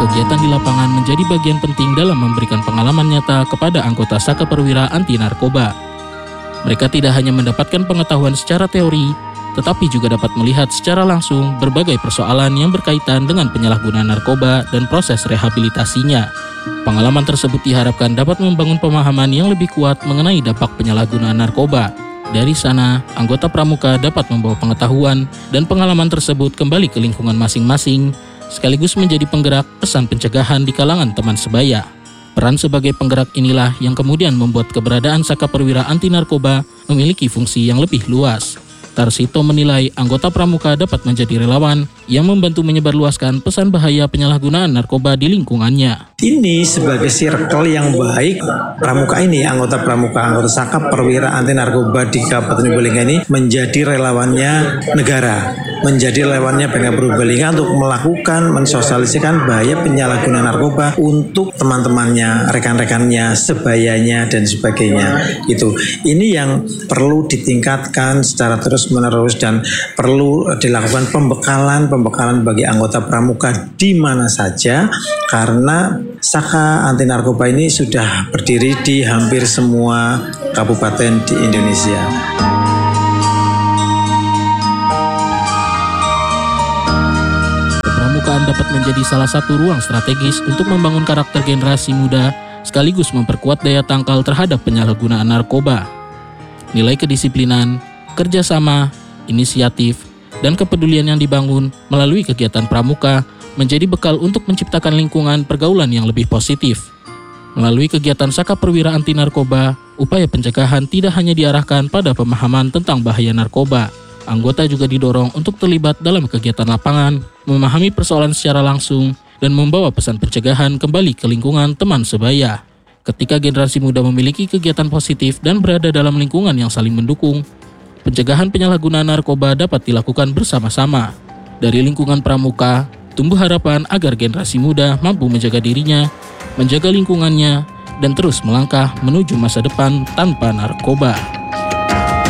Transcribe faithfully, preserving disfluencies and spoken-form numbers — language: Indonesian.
kegiatan di lapangan menjadi bagian penting dalam memberikan pengalaman nyata kepada anggota Saka Perwira Anti Narkoba. Mereka tidak hanya mendapatkan pengetahuan secara teori, tetapi juga dapat melihat secara langsung berbagai persoalan yang berkaitan dengan penyalahgunaan narkoba dan proses rehabilitasinya. Pengalaman tersebut diharapkan dapat membangun pemahaman yang lebih kuat mengenai dampak penyalahgunaan narkoba. Dari sana, anggota pramuka dapat membawa pengetahuan dan pengalaman tersebut kembali ke lingkungan masing-masing, sekaligus menjadi penggerak pesan pencegahan di kalangan teman sebaya. Peran sebagai penggerak inilah yang kemudian membuat keberadaan Saka Perwira Anti Narkoba memiliki fungsi yang lebih luas. Tarsito menilai anggota pramuka dapat menjadi relawan yang membantu menyebarluaskan pesan bahaya penyalahgunaan narkoba di lingkungannya. Ini sebagai circle yang baik, pramuka ini, anggota pramuka, anggota Saka Perwira Anti Narkoba di Kabupaten Purbalingga ini menjadi relawannya negara, menjadi relawannya Pemkab Purbalingga untuk melakukan, mensosialisasikan bahaya penyalahgunaan narkoba untuk teman-temannya, rekan-rekannya, sebayanya, dan sebagainya. Itu, ini yang perlu ditingkatkan secara terus-menerus dan perlu dilakukan pembekalan pembekalan bagi anggota pramuka di mana saja, karena Saka Anti Narkoba ini sudah berdiri di hampir semua kabupaten di Indonesia. Kepramukaan dapat menjadi salah satu ruang strategis untuk membangun karakter generasi muda sekaligus memperkuat daya tangkal terhadap penyalahgunaan narkoba. Nilai kedisiplinan, kerjasama, inisiatif, dan kepedulian yang dibangun melalui kegiatan pramuka menjadi bekal untuk menciptakan lingkungan pergaulan yang lebih positif. Melalui kegiatan Saka Perwira Anti Narkoba, upaya pencegahan tidak hanya diarahkan pada pemahaman tentang bahaya narkoba. Anggota juga didorong untuk terlibat dalam kegiatan lapangan, memahami persoalan secara langsung, dan membawa pesan pencegahan kembali ke lingkungan teman sebaya. Ketika generasi muda memiliki kegiatan positif dan berada dalam lingkungan yang saling mendukung, pencegahan penyalahgunaan narkoba dapat dilakukan bersama-sama. Dari lingkungan pramuka, tumbuh harapan agar generasi muda mampu menjaga dirinya, menjaga lingkungannya, dan terus melangkah menuju masa depan tanpa narkoba.